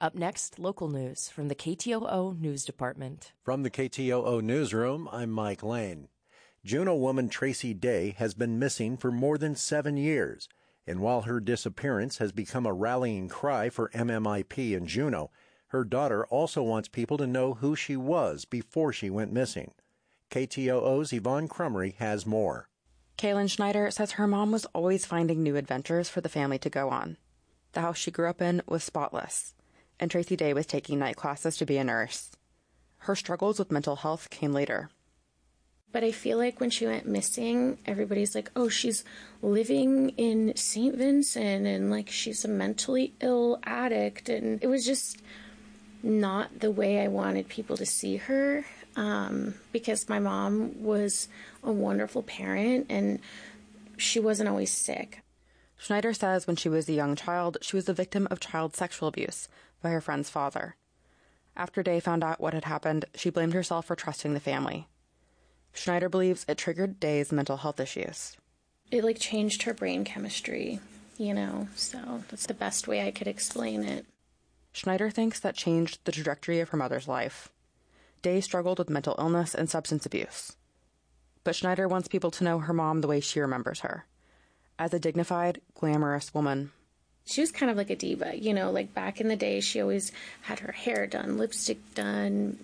Up next, local news from the KTOO News Department. From the KTOO Newsroom, I'm Mike Lane. Juneau woman Tracy Day has been missing for more than 7 years. And while her disappearance has become a rallying cry for MMIP in Juneau, her daughter also wants people to know who she was before she went missing. KTOO's Yvonne Crumry has more. Kaylin Schneider says her mom was always finding new adventures for the family to go on. The house she grew up in was spotless, and Tracy Day was taking night classes to be a nurse. Her struggles with mental health came later. But I feel like when she went missing, everybody's like, oh, she's living in St. Vincent and like she's a mentally ill addict. And it was just not the way I wanted people to see her, because my mom was a wonderful parent and she wasn't always sick. Schneider says when she was a young child, she was the victim of child sexual abuse by her friend's father. After Day found out what had happened, she blamed herself for trusting the family. Schneider believes it triggered Day's mental health issues. It changed her brain chemistry, so that's the best way I could explain it. Schneider thinks that changed the trajectory of her mother's life. Day struggled with mental illness and substance abuse. But Schneider wants people to know her mom the way she remembers her, as a dignified, glamorous woman. She was kind of like a diva, back in the day, she always had her hair done, lipstick done,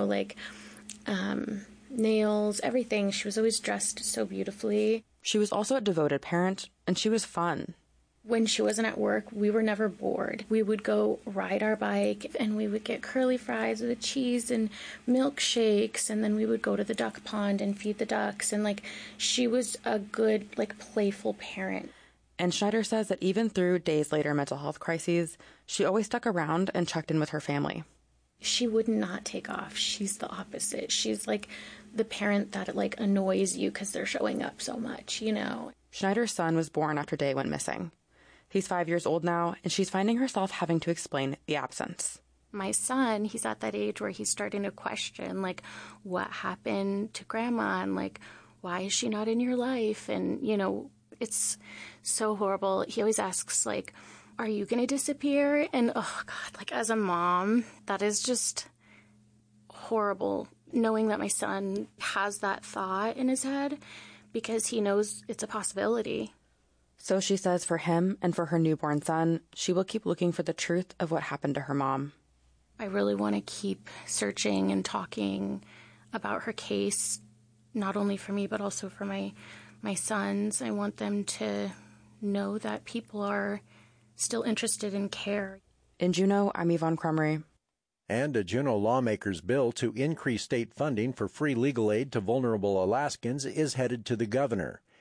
nails, everything. She was always dressed so beautifully. She was also a devoted parent, and she was fun. When she wasn't at work, we were never bored. We would go ride our bike, and we would get curly fries with cheese and milkshakes, and then we would go to the duck pond and feed the ducks, and she was a good, playful parent. And Schneider says that even through Day's later mental health crises, she always stuck around and checked in with her family. She would not take off. She's the opposite. She's the parent that annoys you because they're showing up so much, Schneider's son was born after Day went missing. He's 5 years old now, and she's finding herself having to explain the absence. My son, he's at that age where he's starting to question, what happened to Grandma, and, why is she not in your life? And, it's so horrible. He always asks, are you going to disappear? And, oh, God, as a mom, that is just horrible, knowing that my son has that thought in his head because he knows it's a possibility. So she says for him and for her newborn son, she will keep looking for the truth of what happened to her mom. I really want to keep searching and talking about her case, not only for me, but also for my sons. I want them to know that people are still interested in care. In Juneau, I'm Yvonne Crumry. And a Juneau lawmaker's bill to increase state funding for free legal aid to vulnerable Alaskans is headed to the governor.